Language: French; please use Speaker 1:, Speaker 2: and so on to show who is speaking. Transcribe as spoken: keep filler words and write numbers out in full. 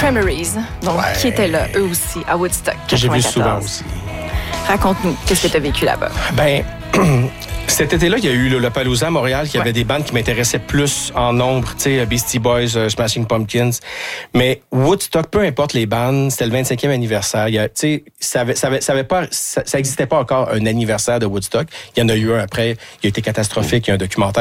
Speaker 1: Cranberries, donc
Speaker 2: Ouais.
Speaker 1: qui étaient là, eux aussi, à Woodstock.
Speaker 2: Que j'ai vu souvent
Speaker 1: quatre-vingt-quatorze.
Speaker 2: aussi.
Speaker 1: Raconte-nous, qu'est-ce que tu as vécu là-bas?
Speaker 2: Ben, cet été-là, il y a eu le Lollapalooza à Montréal, qui
Speaker 1: Ouais.
Speaker 2: avait des bandes qui m'intéressaient plus en nombre, tu sais, Beastie Boys, euh, Smashing Pumpkins. Mais Woodstock, peu importe les bandes, c'était le vingt-cinquième anniversaire. Il y a, tu sais, ça avait, ça avait, ça avait pas, ça, ça existait pas encore un anniversaire de Woodstock. Il y en a eu un après. Il a été catastrophique. Il y a un documentaire